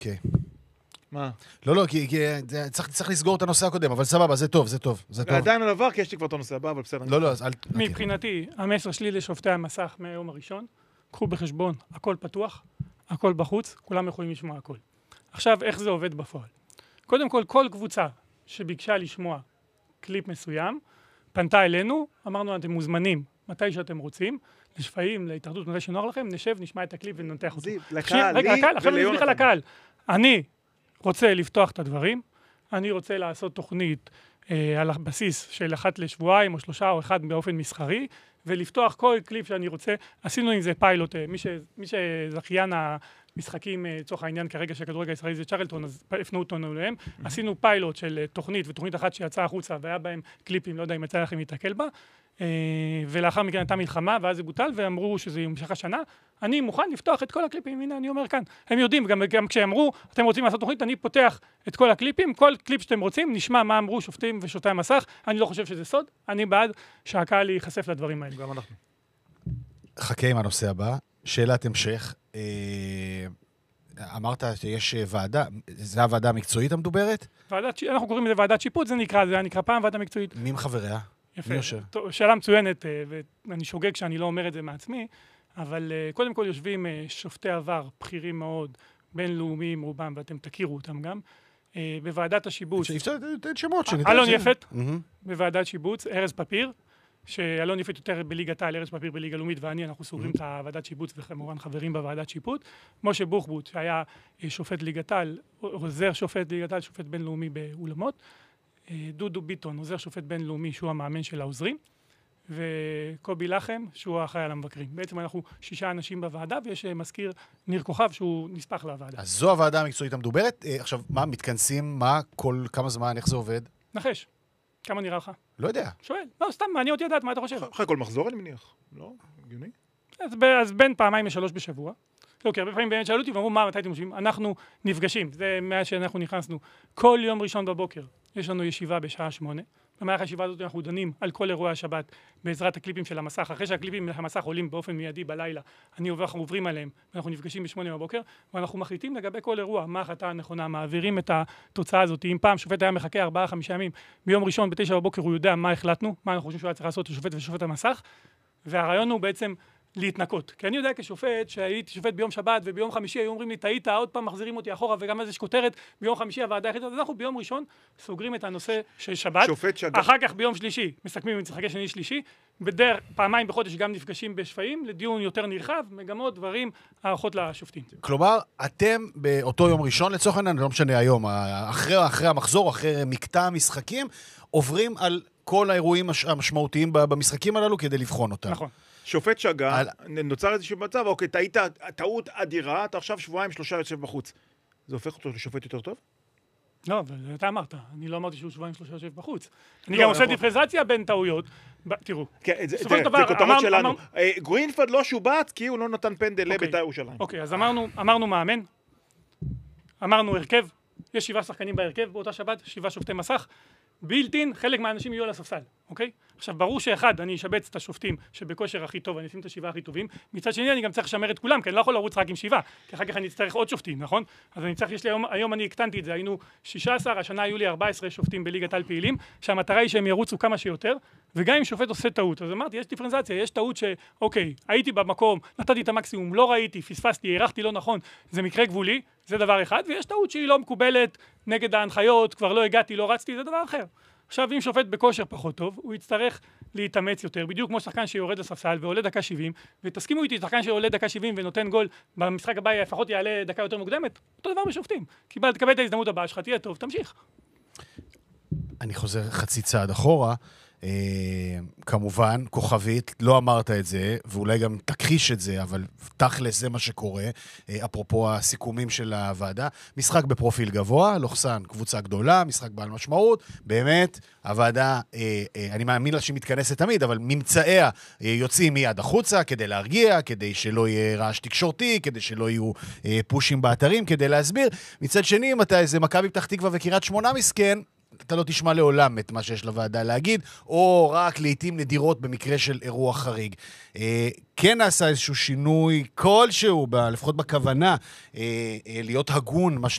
כן. מה? לא, כי צריך לסגור את הנושא הקודם, אבל סבבה, זה טוב. ועדיין על עבר, כי יש לי כבר את הנושא הבא, אבל בסדר. לא, אז אל... מבחינתי, המסר שלי לשופטי המסך מהיום הראשון, קחו בחשבון, הכל פתוח, הכל בחוץ, כולם יכולים לשמוע הכל. עכשיו, איך זה עובד בפועל? קודם כל קבוצה שביקשה לשמוע קליפ מסוים, פנתה אלינו, אמרנו, אתם מוזמנים, מתי שאתם רוצים, לשפעים, להתאחדות, מתי שנוח לכם, נשב, נשמע את הקליפ וננתח אותו. לקהל, רגע, לי עכשיו אני אסביר וליונתן. לקהל. אני רוצה לפתוח את הדברים, אני רוצה לעשות תוכנית על הבסיס של 1 לשבועיים או 3 או 1 באופן מסחרי, ולפתוח כל קליפ שאני רוצה. עשינו עם זה פיילוט, מי שזכיין המשחקים, לצורך העניין כרגע שהכדורגל הישראלי זה צ'רלטון, אז הפנו אותנו אליהם. עשינו פיילוט של תוכנית, ותוכנית אחת שיצאה החוצה, והיה בהם קליפים, לא יודע אם יצא לכם להתקל בה, ולאחר מכן הייתה מלחמה, ואז זה בוטל, ואמרו שזה ימשך השנה. אני מוכן לפתוח את כל הקליפים, הנה אני אומר כאן. הם יודעים, גם כשאמרו, אתם רוצים לעשות תוכנית, אני פותח את כל הקליפים, כל קליפ שאתם רוצים, נשמע מה אמרו שופטים ושופטי המסך. אני לא חושב שזה סוד, אני בעד שהקהל ייחשף לדברים האלה. גם אנחנו. חכה עם הנושא הבא. שאלת המשך. אמרת שיש ועדה, זו הוועדה המקצועית המדוברת? אנחנו קוראים לזה ועדת שיפוט, זה היה נקרא פעם ועדה מקצועית. מי מחבריה? יפה. שאלה מצוינת, ואני שוגג שאני לא אומר את זה מעצמי, אבל קודם כל יושבים שופטי עבר, בכירים מאוד, בינלאומיים רובם, ואתם תכירו אותם גם, בוועדת השיבוץ. אפשר לתת שמות. אלון יפת, בוועדת שיבוץ, ארז פפיר, שאלון יפת יותר בליגת העל, ארז פפיר בליגה לאומית, ואני, אנחנו סוגרים את הוועדת שיבוץ, וכמובן חברים בוועדת שיפוט. משה בוחבוט, שהיה שופט ליגת העל, עוזר שופט ליגת העל, שופט בינלאומי באולמות. דודו ביטון, עוזר שופט בינלאומי, שהוא המאמן של העוזרים. וקובי לחם, שהוא האחראי על המבקרים. בעצם אנחנו 6 אנשים בוועדה, ויש מזכיר ניר כוכב, שהוא נספח לוועדה. אז זו הוועדה המקצועית המדוברת. עכשיו, מה, מתכנסים? מה? כמה זמן? איך זה עובד? נחש. כמה נראה לך? לא יודע. שואל. לא, סתם, מעניין אותי לדעת, מה אתה חושב? אחרי כל מחזור, אני מניח. לא? הגיוני? אז בין 2-3 בשבוע. לא, כי הרבה פעמים באמת שאלו אותי ואמרו, מתי אתם חושבים? אנחנו נפגשים. זה מאז שאנחנו נכנסנו. כל יום ראשון בבוקר יש לנו ישיבה בשעה 8. במהלך הישיבה הזאת אנחנו דנים על כל אירועי השבת בעזרת הקליפים של המסך. אחרי שהקליפים של המסך עולים באופן מיידי בלילה, אנחנו עוברים עליהם, ואנחנו נפגשים ב8 בבוקר, ואנחנו מחליטים לגבי כל אירוע, מה ההחלטה הנכונה, מעבירים את התוצאה הזאת. אם פעם שופט היה מחכה 4-5 ימים, ביום ראשון ב9 בבוקר הוא יודע מה החלטנו, מה אנחנו חושבים שהוא היה צריך לעשות לשופט ושופט המסך, והרעיון הוא בעצם להתנקות. כי אני יודע כשופט, שהייתי שופט ביום שבת וביום חמישי, היו אומרים לי, טעית, עוד פעם מחזירים אותי אחורה, וגם אז יש כותרת, ביום חמישי הוועדה החליטה, אז אנחנו ביום ראשון סוגרים את הנושא של שבת, אחר כך ביום שלישי, מסכמים עם צחקי שני שלישי, בדרך פעמיים בחודש גם נפגשים בשפעים, לדיון יותר נרחב, מגמות, דברים, הערכות לשופטים. כלומר, אתם באותו יום ראשון, לצורך העניין, לא משנה היום, אחרי המחזור, אחרי מקטע המשחקים, עוברים על כל האירועים המשמעותיים במשחקים הללו כדי לבחון אותם. נכון. שופט שגה, נוצר איזשהו מצב, אוקיי, טעית טעות אדירה, אתה עכשיו 2-3 יושב בחוץ. זה הופך אותו לשופט יותר טוב? לא, אבל אתה אמרת, אני לא אמרתי שהוא 2-3 יושב בחוץ. אני גם עושה דיפרנציאציה בין טעויות. תראו, זה כותרות שלנו. גרינפלד לא שובץ כי הוא לא נתן פנדל לבית"ר ירושלים. אוקיי, אז אמרנו מאמן, אמרנו הרכב, יש 7 שחקנים בהרכב, באותה שבת 7 שופטי מסך, בילטין, חלק מהאנשים יהיו על הספסל, אוקיי? עכשיו, ברור שאחד, אני אשבץ את השופטים שבכושר הכי טוב, אני אשים את 7 הכי טובים, מצד שני אני גם צריך לשמר את כולם, כי אני לא יכול לרוץ רק עם 7, כי אחר כך אני אצטרך עוד שופטים, נכון? אז אני צריך, היום אני הקטנתי את זה, היינו 16, השנה היו לי 14 שופטים בליגת העל פעילים, שהמטרה היא שהם ירוצו כמה שיותר, וגם אם שופט עושה טעות, אז אמרתי, יש דיפרנציאציה, יש טעות שאוקיי, הייתי במקום, נתתי את המקסימום, לא ראיתי, פספסתי, הערכתי לא נכון, זה מקרה גבולי, זה דבר אחד, ויש טעות שהיא לא מקובלת נגד ההנחיות, כבר לא הגעתי, לא רצתי, זה דבר אחר. עכשיו, אם שופט בכושר פחות טוב, הוא יצטרך להתאמץ יותר, בדיוק כמו שחקן שיורד לספסל ועולה דקה 70, ותסכימו איתי, שחקן שעולה דקה 70 ונותן גול, במשחק הבא לפחות יעלה דקה יותר מוקדמת, אותו דבר בשופטים. תקבל את ההזדמנות הבאה שלך, תהיה טוב, תמשיך. אני חוזר חצי צעד אחורה, כמובן, כוכבית, לא אמרת את זה, ואולי גם תכחיש את זה, אבל תכלס זה מה שקורה, אפרופו הסיכומים של הוועדה, משחק בפרופיל גבוה, לוחסן קבוצה גדולה, משחק בעל משמעות, באמת, הוועדה, אני מאמין לה שהיא מתכנסת תמיד, אבל ממצאיה יוצאים מיד החוצה, כדי להרגיע, כדי שלא יהיה רעש תקשורתי, כדי שלא יהיו פושים באתרים, כדי להסביר. מצד שני, אם אתה איזה מכבי פתח תקווה וקריית שמונה מסכן, אתה לא תשמע לעולם את מה שיש לוועדה להגיד, או רק לעתים נדירות במקרה של אירוע חריג. כן נעשה איזשהו שינוי כלשהו, לפחות בכוונה, להיות הגון,